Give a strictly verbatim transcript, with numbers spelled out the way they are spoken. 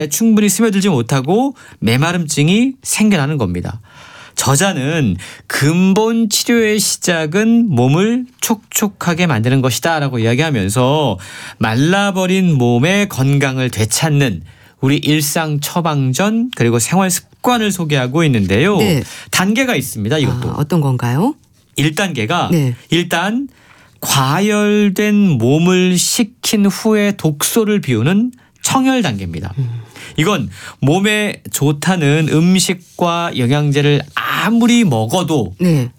충분히 스며들지 못하고 메마름증이 생겨나는 겁니다. 저자는 근본 치료의 시작은 몸을 촉촉하게 만드는 것이다 라고 이야기하면서 말라버린 몸의 건강을 되찾는 우리 일상 처방전 그리고 생활 습관을 소개하고 있는데요. 네. 단계가 있습니다. 이것도. 아, 어떤 건가요? 일 단계가 네. 일단 과열된 몸을 식힌 후에 독소를 비우는 청열 단계입니다. 음. 이건 몸에 좋다는 음식과 영양제를 아무리 먹어도 네.